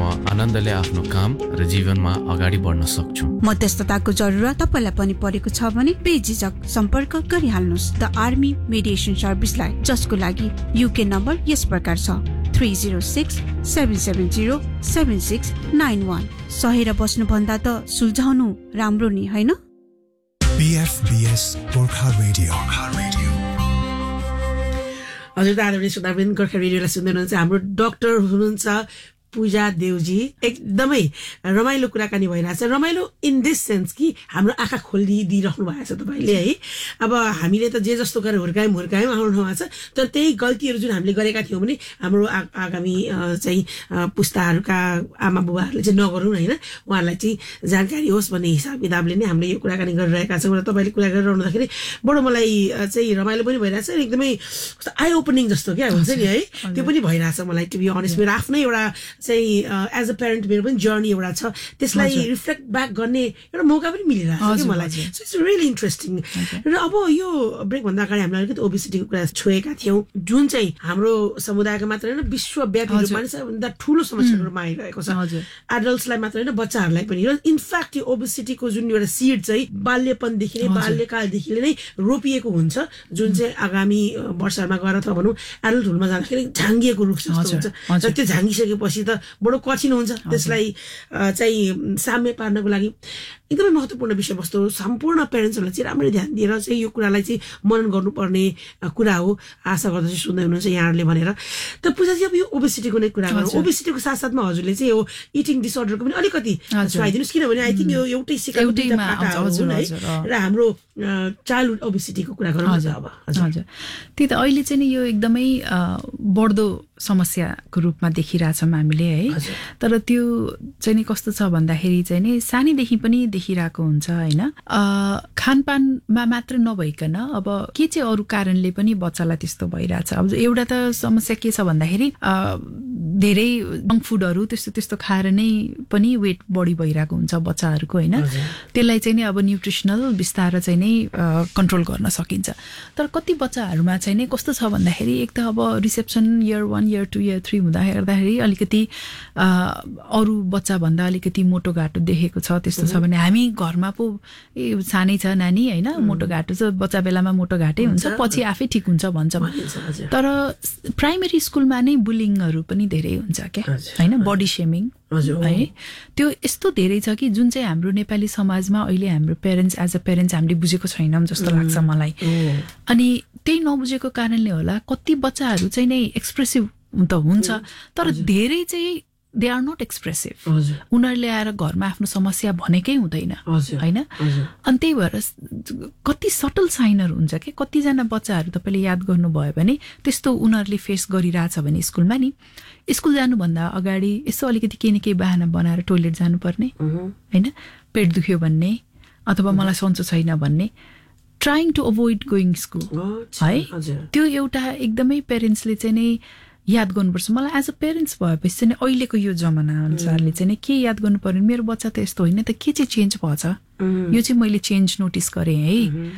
म आनन्दले आफ्नो काम र जीवनमा अगाडि बढ्न सक्छु। मध्यस्थताको जरुरत तपाईलाई पनि परेको छ भने बेझिझक सम्पर्क गरिहाल्नुस् द आर्मी मेडिएसन सर्भिसलाई, जसको लागि युके नम्बर यस प्रकार छ 3067707691। सहेर बस्नु भन्दा त सुल्झाउनु राम्रो नि, हैन? BFBS Gorkha radio. हजुर आदरणीय श्रोतावृन्द, गोर्खा रेडियोलाई सुन्दै हुनुहुन्छ। हाम्रो डाक्टर हुनुहुन्छ पूजा देवजी। एकदमै रमाइलो कुराकानी भइरहेछ। रमाइलो इन दिस सेन्स कि हाम्रो आँखा खोलिदिइराख्नु भएको छ तपाईँले, है। अब हामीले त जे जस्तो गरेर हुर्कायौँ आफ्नो ठाउँमा छ, तर त्यही गल्तीहरू जुन हामीले गरेका थियौँ भने हाम्रो आगामी चाहिँ पुस्ताहरूका आमा बुबाहरूले चाहिँ नगरौँ, होइन? उहाँहरूलाई चाहिँ जानकारी होस् भन्ने हिसाब किताबले नै हामीले यो कुराकानी गरिरहेका छौँ। र तपाईँले कुरा गरिरहँदाखेरि बडो मलाई चाहिँ रमाइलो पनि भइरहेछ, एकदमै आई ओपनिङ जस्तो क्या हुन्छ नि, है? त्यो पनि भइरहेछ मलाई, टु बी अनेस्ट। मेरो आफ्नै एउटा चाहिँ एज अ प्यारेन्ट मेरो पनि जर्नी एउटा छ, त्यसलाई रिफ्लेक्ट ब्याक गर्ने एउटा मौका पनि मिलिरहेको छ कि मलाई। So it's really interesting. र अब यो ब्रेकभन्दा अगाडि हामीले अलिकति ओबेसिटीको कुरा छोएका थियौँ, जुन चाहिँ हाम्रो समुदायको मात्र होइन विश्वव्यापी रूपमा सबभन्दा ठुलो समस्याको रूपमा आइरहेको छ। एडल्ट्सलाई मात्र होइन, बच्चाहरूलाई पनि। र इनफ्याक्ट यो ओबेसिटीको जुन एउटा सिड चाहिँ बाल्यपनदेखि नै, बाल्यकालदेखि नै रोपिएको हुन्छ, जुन चाहिँ आगामी वर्षहरूमा गएर त भनौँ एडल्टहुडमा जाँदाखेरि झाँगिएको रुख जस्तो हुन्छ। र त्यो झाँगिसकेपछि त बडो कठिन हुन्छ त्यसलाई चाहिँ साम्य पार्नको लागि। एकदमै महत्त्वपूर्ण विषयवस्तु हो। सम्पूर्ण पेरेन्ट्सहरूलाई चाहिँ राम्ररी ध्यान दिएर चाहिँ यो कुरालाई चाहिँ मनन गर्नुपर्ने कुरा हो। आशा गर्दछु सुन्दै हुनुहुन्छ यहाँहरूले भनेर। त पूजा चाहिँ अब यो ओबेसिटीको नै कुरा गरौँ। ओबेसिटीको साथसाथमा हजुरले चाहिँ यो इटिङ डिसअर्डरको पनि अलिकति सुनाइदिनुहोस्, किनभने आई थिङ्क यो एउटै सिकाइमा र हाम्रो चाइल्डहुड ओबेसिटीको कुरा गरौँ न अब। हजुर, त्यही त अहिले चाहिँ नि यो एकदमै बढ्दो समस्याको रूपमा देखिरहेछौँ हामीले, है। तर त्यो चाहिँ नि कस्तो छ भन्दाखेरि चाहिँ नि सानैदेखि पनि देखिरहेको हुन्छ, होइन? खानपानमा मात्र नभइकन अब के चाहिँ अरू कारणले पनि बच्चालाई त्यस्तो भइरहेछ। अब एउटा त समस्या के छ भन्दाखेरि धेरै जङ्क फुडहरू त्यस्तो खाएर नै पनि वेट बढी भइरहेको हुन्छ बच्चाहरूको, होइन? त्यसलाई चाहिँ नि अब न्युट्रिसनल बिस्तारै चाहिँ नै कन्ट्रोल गर्न सकिन्छ। तर कति बच्चाहरूमा चाहिँ नि कस्तो छ भन्दाखेरि एक त अब रिसेप्सन इयर 1 इयर 2 इयर 3 हुँदा हेर्दाखेरि अलिकति अरू बच्चाभन्दा अलिकति मोटो घाटो देखेको छ। त्यस्तो छ भने हामी घरमा पो सानै छ नानी, होइन, मोटो घाटो छ, बच्चा बेलामा मोटो घाटै हुन्छ, पछि आफै ठिक हुन्छ भन्छौँ। तर प्राइमेरी स्कुलमा नै बुलिङहरू पनि धेरै हुन्छ क्या, होइन? बडी सेमिङ, है। त्यो यस्तो धेरै छ कि जुन चाहिँ हाम्रो नेपाली समाजमा अहिले हाम्रो पेरेन्ट्स एज अ पेरेन्ट्स हामीले बुझेको छैनौँ जस्तो लाग्छ मलाई। अनि त्यही नबुझेको कारणले होला कति बच्चाहरू चाहिँ नै एक्सप्रेसिभ त हुन्छ, तर धेरै चाहिँ दे आर नट एक्सप्रेसिभ। उनीहरूले आएर घरमा आफ्नो समस्या भनेकै हुँदैन, होइन? अनि त्यही भएर कति सटल साइनहरू हुन्छ कि कतिजना बच्चाहरू तपाईँले याद गर्नुभयो भने त्यस्तो उनीहरूले फेस गरिरहेछ भने स्कुलमा नि, स्कुल जानुभन्दा अगाडि यसो अलिकति केही न केही बाहना बनाएर टोइलेट जानुपर्ने, होइन? पेट दुख्यो भन्ने अथवा मलाई सन्चो छैन भन्ने, trying to avoid going school, है। त्यो एउटा एकदमै पेरेन्ट्सले चाहिँ नै याद गर्नुपर्छ। मलाई एज अ पेरेन्ट्स भएपछि चाहिँ अहिलेको यो जमाना अनुसारले चाहिँ के याद गर्नु पर्यो, मेरो बच्चा त यस्तो होइन त, के चाहिँ चेन्ज भएछ, यो चाहिँ मैले चेन्ज नोटिस गरेँ, है।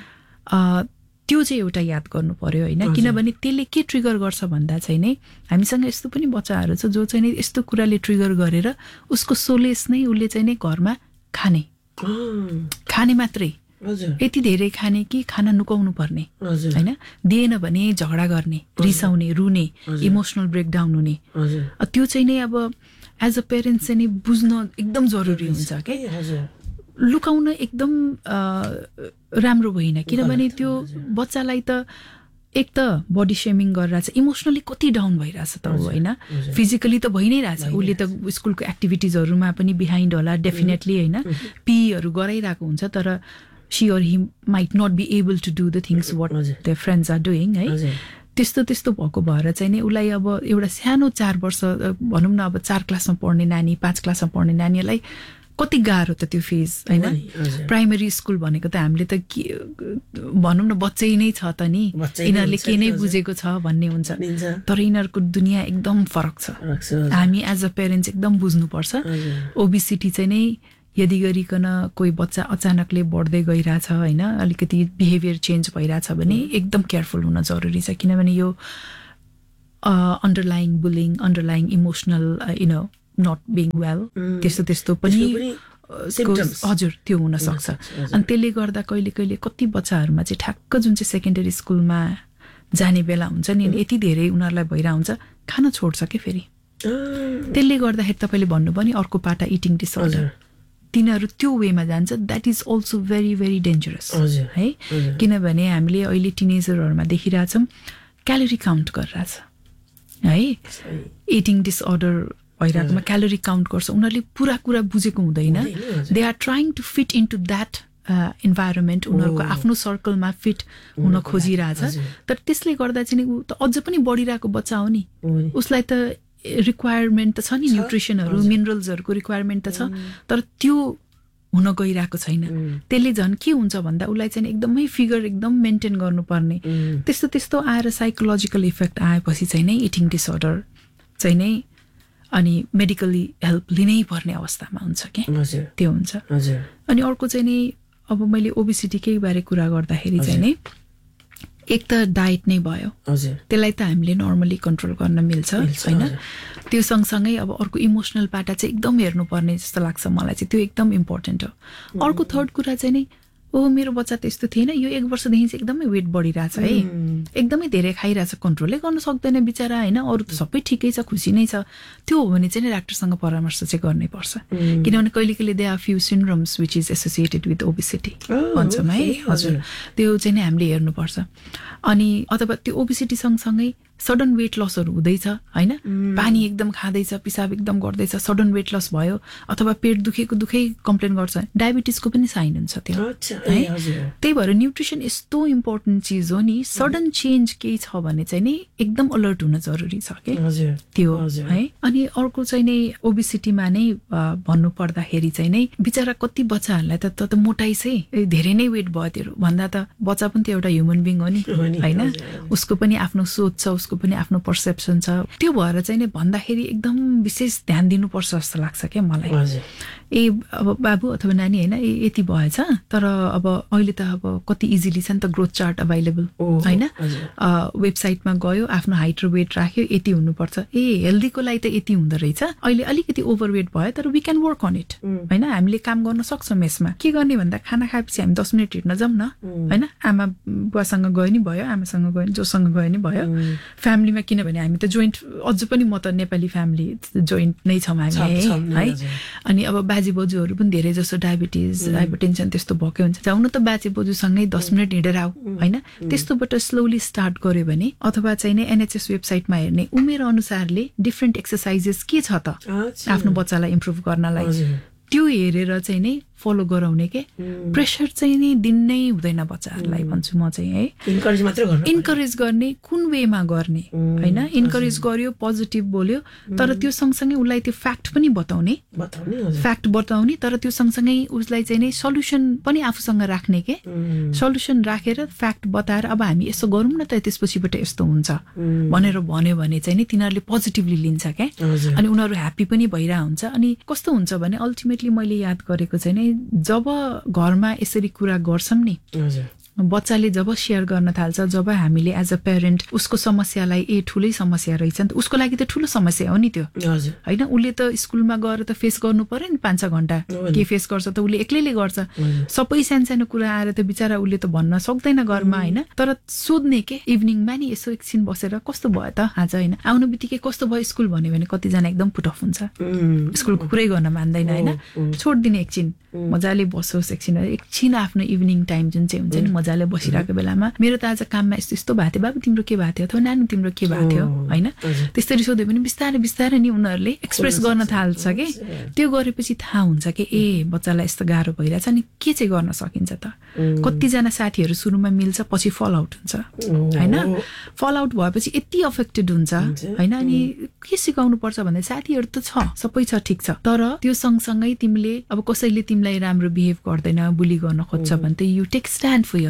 त्यो चाहिँ एउटा याद गर्नु पर्यो, होइन? किनभने त्यसले के ट्रिगर गर्छ भन्दा चाहिँ नै हामीसँग यस्तो पनि बच्चाहरू छ जो चाहिँ नै यस्तो कुराले ट्रिगर गरेर उसको सोलेस नै उसले चाहिँ नै घरमा खाने मात्रै, यति धेरै खाने कि खाना नुकाउनु पर्ने, होइन? दिएन भने झगडा गर्ने, रिसाउने, रुने, इमोसनल ब्रेकडाउन हुने। त्यो चाहिँ नै अब एज अ पेरेन्ट्स चाहिँ नि बुझ्न एकदम जरुरी हुन्छ क्या। लुकाउन एकदम राम्रो होइन, किनभने त्यो बच्चालाई त एक त बडी सेमिङ गरिरहेछ, इमोसनली कति डाउन भइरहेछ त, होइन? फिजिकली त भइ नै रहेछ, उसले त स्कुलको एक्टिभिटिजहरूमा पनि बिहाइन्ड होला डेफिनेटली, होइन? पीहरू गराइरहेको हुन्छ, तर she or he might not be able to do the things what their friends are doing, है? त्यस्तो भएको भएर चाहिँ नि उसलाई अब एउटा सानो 4 वर्ष भनौँ न, अब 4 क्लासमा पढ्ने नानी, 5 क्लासमा पढ्ने नानीलाई कति गाह्रो त त्यो फेज, होइन? प्राइमेरी स्कुल भनेको त हामीले त भनौँ न बच्चै नै छ त नि, यिनीहरूले के नै बुझेको छ भन्ने हुन्छ, तर यिनीहरूको दुनियाँ एकदम फरक छ। हामी एज अ पेरेन्ट्स एकदम बुझ्नुपर्छ। ओबिसिटी चाहिँ नै यदि गरिकन कोही बच्चा अचानकले बढ्दै गइरहेछ, होइन, अलिकति बिहेभियर चेन्ज भइरहेछ भने एकदम केयरफुल हुन जरुरी छ। किनभने यो underlying bullying, underlying emotional not being well त्यस्तो पनि हजुर त्यो हुन सक्छ अनि त्यसले गर्दा कहिले कहिले कति बच्चाहरूमा चाहिँ ठ्याक्क जुन चाहिँ सेकेन्डरी स्कुलमा जाने बेला हुन्छ नि यति धेरै उनीहरूलाई भइरहेको हुन्छ खान छोड्छ के फेरि त्यसले गर्दाखेरि तपाईँले भन्नुभयो नि अर्को पाटा इटिङ डिसअर्डर तिनीहरू त्यो वेमा जान्छ that is also very very dangerous है किनभने हामीले अहिले टिनेजरहरूमा देखिरहेछौँ क्यालोरी काउन्ट गरिरहेछ है इटिङ डिसअर्डर भइरहेकोमा क्यालोरी काउन्ट गर्छ उनीहरूले पुरा कुरा बुझेको हुँदैन they are trying to fit into that environment उनीहरूको आफ्नो सर्कलमा फिट हुन खोजिरहेछ तर त्यसले गर्दा चाहिँ ऊ त अझ पनि बढिरहेको बच्चा हो नि उसलाई त रिक्वायरमेन्ट त छ नि न्युट्रिसनहरू मिनरल्सहरूको रिक्वायरमेन्ट त छ तर त्यो हुन गइरहेको छैन त्यसले झन् के हुन्छ भन्दा उसलाई चाहिँ एकदमै फिगर एकदम मेन्टेन गर्नुपर्ने त्यस्तो आएर साइकोलोजिकल इफेक्ट आएपछि चाहिँ नै इटिङ डिसअर्डर चाहिँ नै अनि मेडिकली हेल्प लिनै पर्ने अवस्थामा हुन्छ के त्यो हुन्छ अनि अर्को चाहिँ नि अब मैले ओबेसिटीकै बारे कुरा गर्दाखेरि चाहिँ नि एक त डायट नै भयो त्यसलाई त हामीले नर्मली कन्ट्रोल गर्न मिल्छ होइन त्यो सँगसँगै अब अर्को इमोसनल पाटा चाहिँ एकदम हेर्नुपर्ने जस्तो लाग्छ मलाई चाहिँ त्यो एकदम इम्पोर्टेन्ट हो अर्को थर्ड कुरा चाहिँ नि मेरो बच्चा त यस्तो थिएन यो 1 वर्षदेखि चाहिँ एकदमै वेट बढिरहेछ है एकदमै धेरै खाइरहेछ कन्ट्रोलै गर्न सक्दैन बिचरा होइन अरू त सबै ठिकै छ खुसी नै छ त्यो हो भने चाहिँ डाक्टरसँग परामर्श चाहिँ गर्नै पर्छ किनभने कहिले कहिले they are few सिन्ड्रोम्स which is associated with obesity भन्छौँ है हजुर त्यो चाहिँ नि हामीले हेर्नुपर्छ अनि अथवा त्यो ओबेसिटी सँगसँगै सडन वेट लसहरू हुँदैछ होइन पानी एकदम खाँदैछ पिसाब एकदम गर्दैछ सडन वेट लस भयो अथवा पेट दुखै कम्प्लेन गर्छ डायबिटिजको पनि साइन हुन्छ त्यो है त्यही भएर न्युट्रिसन यस्तो इम्पोर्टेन्ट चिज हो नि सडन चेन्ज केही छ भने चाहिँ नि एकदम अलर्ट हुन जरुरी छ के त्यो है अनि अर्को चाहिँ नै ओबेसिटीमा नै भन्नु पर्दाखेरि चाहिँ नै बिचरा कति बच्चाहरूलाई त मोटाइ चाहिँ धेरै नै वेट भयो त्यो भन्दा त बच्चा पनि त एउटा ह्युमन बिङ हो नि होइन उसको पनि आफ्नो सोच छ उसको पनि आफ्नो पर्सेप्सन छ त्यो भएर चाहिँ नि भन्दाखेरि एकदम विशेष ध्यान दिनुपर्छ जस्तो लाग्छ क्या मलाई अब बाबु अथवा नानी होइन यति भएछ तर अब अहिले त अब कति इजिली छ नि त ग्रोथ चार्ट अभाइलेबल होइन वेबसाइटमा गयो आफ्नो हाइट र वेट राख्यो यति हुनुपर्छ हेल्दीको लागि त यति हुँदो रहेछ अहिले अलिकति ओभरवेट भयो तर we can work on it होइन हामीले काम गर्न सक्छौँ यसमा के गर्ने भन्दा खाना खाएपछि हामी 10 मिनट हिँड्न जाउँ न होइन आमा बुवासँग गयो नि भयो आमासँग गयो नि जोसँग गयो नि भयो फ्यामिलीमा किनभने हामी त जोइन्ट अझ पनि म त नेपाली फ्यामिली जोइन्ट नै छौँ हामी है अनि अब बाजे बोजूहरू पनि धेरै जसो डायबिटिज हाइपरटेन्सन त्यस्तो भएकै हुन्छ जाउनु त बाजे बोजूसँगै 10 मिनट हिँडेर आऊ होइन त्यस्तोबाट स्लोली स्टार्ट गर्यो भने अथवा चाहिँ नै एनएचएस वेबसाइटमा हेर्ने उमेर अनुसारले डिफ्रेन्ट एक्सर्साइजेस के छ त आफ्नो बच्चालाई इम्प्रुभ गर्नलाई त्यो हेरेर चाहिँ नै फलो गराउने के प्रेसर चाहिँ नि दिनै हुँदैन बच्चाहरूलाई भन्छु म चाहिँ है इन्करेज गर्ने कुन वेमा गर्ने होइन इन्करेज गर्यो पोजिटिभ बोल्यो तर त्यो सँगसँगै उसलाई त्यो फ्याक्ट पनि बताउने तर त्यो सँगसँगै उसलाई चाहिँ नि सल्युसन पनि आफूसँग राख्ने के सल्युसन राखेर फ्याक्ट बताएर अब हामी यसो गरौँ न त त्यसपछिबाट यस्तो हुन्छ भनेर भन्यो भने चाहिँ नि तिनीहरूले पोजिटिभली लिन्छ क्या अनि उनीहरू ह्याप्पी पनि भइरहेको हुन्छ अनि कस्तो हुन्छ भने अल्टिमेटली मैले याद गरेको चाहिँ नि जब घरमा यसरी कुरा गर्छौँ नि बच्चाले जब शेयर गर्न थाल्छ जब हामीले एज अ प्यारेन्ट उसको समस्यालाई ठुलै समस्या रहेछ नि त उसको लागि त ठुलो समस्या हो नि त्यो होइन उसले त स्कुलमा गएर त फेस गर्नु पर्यो नि 5-6 घण्टा के फेस गर्छ त उसले एक्लैले गर्छ सबै सानो कुरा आएर त बिचरा उसले त भन्न सक्दैन घरमा होइन तर सोध्ने के इभिनिङमा नि यसो एकछिन बसेर कस्तो भयो त आज होइन आउनु बित्तिकै कस्तो भयो स्कुल भन्यो भने कतिजना एकदम पुट अफ हुन्छ स्कुलको कुरै गर्न मान्दैन होइन छोडिदिने एकछिन मजाले बसोस् एकछिन आफ्नो इभिनिङ टाइम जुन चाहिँ हुन्छ नि मजाले बसिरहेको बेलामा मेरो त आज काममा यस्तो यस्तो भएको थियो बाबु तिम्रो के भएको थियो अथवा नानी तिम्रो के भएको थियो होइन त्यसरी सोध्यो भने बिस्तारै बिस्तारै नि उनीहरूले एक्सप्रेस गर्न थाल्छ कि त्यो गरेपछि थाहा हुन्छ कि बच्चालाई यस्तो गाह्रो भइरहेछ अनि के चाहिँ गर्न सकिन्छ त कतिजना साथीहरू सुरुमा मिल्छ पछि फल आउट हुन्छ होइन फल आउट भएपछि यति अफेक्टेड हुन्छ होइन अनि के सिकाउनु पर्छ भन्दा साथीहरू त छ सबै छ ठिक छ तर त्यो सँगसँगै तिमीले अब कसैले तिमीलाई राम्रो बिहेभ गर्दैन बुली गर्न खोज्छ भने त you take stand for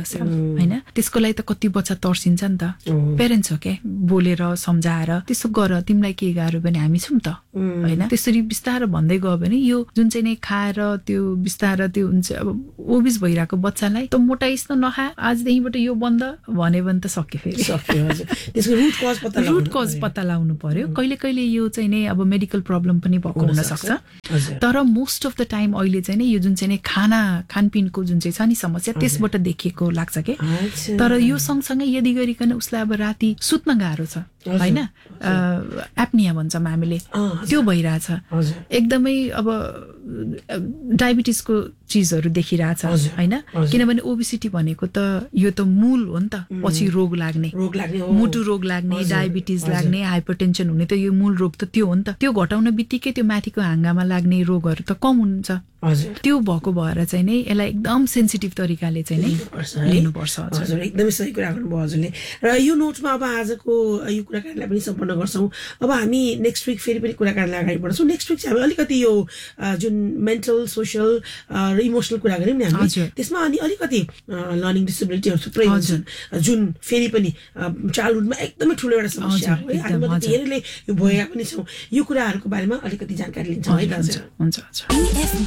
yourself हैन त्यसको लागि त कति बच्चा तर्सिन्छ नि त पेरेन्ट्स हो के बोलेर सम्झाएर त्यसो गर तिमीलाई के गाह्रो भने हामी छौं त हैन त्यसरी बिस्तारै भन्दै गयो भने यो जुन चाहिँ नै खाएर त्यो बिस्तारै त्यो हुन्छ अब ओबिस भइराको बच्चालाई त मोटाइस त नखा आजदेखिबाट यो बन्द भन्यो भने त सक्यो फेरि त्यसको रुट कज पत्ता लगाउनु पर्यो कहिले कहिले यो चाहिँ नै अब मेडिकल प्रब्लम पनि भएको हुन सक्छ तर मोस्ट अफ द टाइम अहिले चाहिँ नि यो जुन चाहिँ नि खानपिनको जुन चाहिँ छ नि समस्या त्यसबाट देखिएको लाग्छ के तर यो सँगसँगै यदि गरिकन उसलाई अब राति सुत्न गाह्रो छ हैन एप्निया भन्छौँ हामीले त्यो भइरहेछ एकदमै अब डायबिटिसको चीजहरू देखिरहेछ हैन किनभने ओबेसिटी भनेको त यो त मूल हो नि त पछि रोग लाग्ने मुटु रोग लाग्ने डायबिटिस लाग्ने हाइपरटेन्सन हुने त यो मूल रोग त त्यो हो नि त त्यो घटाउन बित्तिकै त्यो माथिको हाँगामा लाग्ने रोगहरू त कम हुन्छ त्यो भएको भएर चाहिँ नै यसलाई एकदम सेन्सिटिभ तरिकाले चाहिँ नै लिनुपर्छ हजुर एकदमै सही कुरा गर्नुभयो हजुरले र यो नोटमा अब आजको यो कुराकानीलाई पनि सम्पन्न गर्छौं अब हामी नेक्स्ट वीक फेरि पनि कुराकानीलाई अगाडि बढ्छौं नेक्स्ट वीक चाहिँ हामी अलिकति यो जुन मेन्टल सोशल र इमोसनल कुरा गर्यौं नि हामी त्यसमा अनि अलिकति लर्निङ डिसेबिलिटीहरु थुप्रै हुन्छन् जुन फेरि पनि चाइल्डहुडमा एकदमै ठूलो एउटा समस्या हो है हामी धेरैले यो भएका पनि छौं यो कुराहरुको बारेमा अलिकति जानकारी लिन्छौँ है दाजु हुन्छ